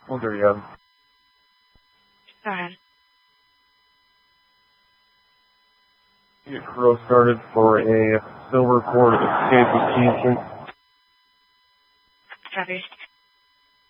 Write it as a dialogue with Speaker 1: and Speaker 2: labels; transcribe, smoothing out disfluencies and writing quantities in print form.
Speaker 1: Oh, there you go.
Speaker 2: Go ahead.
Speaker 1: Get Crow started for a Silver Ford Escape with Kingston.
Speaker 2: Copy.